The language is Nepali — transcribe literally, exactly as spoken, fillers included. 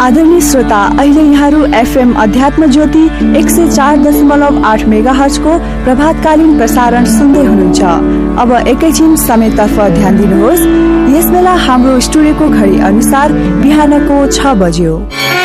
आदरणीय श्रोता, अहिले यहाँहरू एफएम अध्यात्म ज्योति एक सय चार दशमलव आठ मेगा हर्जको प्रभातकालीन प्रसारण सुन्दै हुनुहुन्छ। अब एकैछिन समयतर्फ ध्यान दिनुहोस्। यस बेला हाम्रो स्टुडियोको घडी अनुसार बिहानको छ बज्यो।